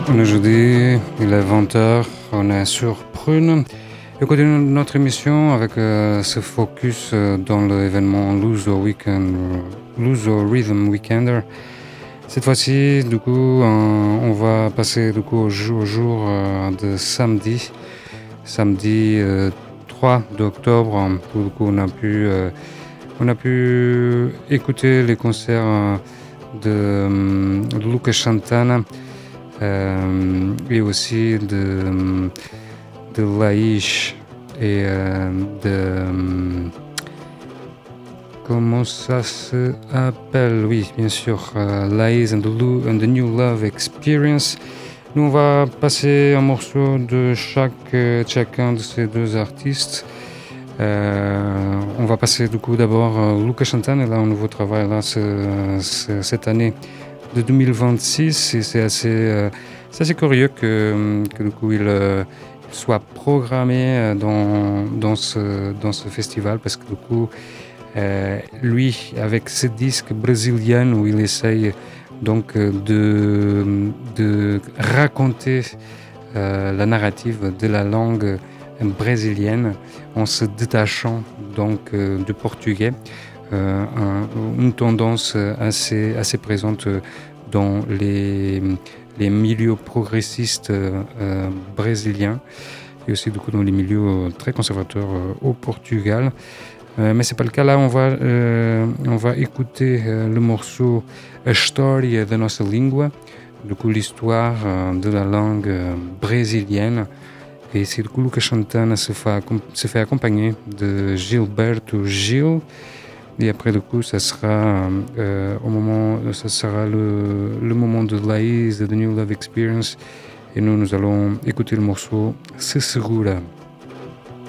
On est jeudi, il est 20h, on est sur Prune. Et on continue notre émission avec ce focus dans l'événement Luso Rhythm Weekender. Cette fois-ci, du coup, on va passer du coup au jour de samedi 3 d'octobre. Où, du coup, on a pu écouter les concerts de Lucas Santana. Et aussi de Laïch et comment ça s'appelle? Oui, bien sûr, Laïs and the New Love Experience. Nous, on va passer un morceau de chacun de ces deux artistes. On va passer du coup d'abord Lucas Santana, là, un nouveau travail là, cette année de 2026, et c'est assez curieux que du coup il soit programmé dans ce festival, parce que du coup lui, avec ce disque brésilien où il essaye donc de raconter la narrative de la langue brésilienne en se détachant donc du portugais. Une tendance assez présente dans les milieux progressistes brésiliens, et aussi du coup dans les milieux très conservateurs au Portugal. Mais c'est pas le cas là. On va écouter le morceau A Storia da Nossa Língua, du coup l'histoire de la langue brésilienne. Et c'est du coup Lucas Santana se fait accompagner de Gilberto Gil. Et après, du coup, ça sera le moment de Laïs, de The New Love Experience. Et nous allons écouter le morceau C'est Segura.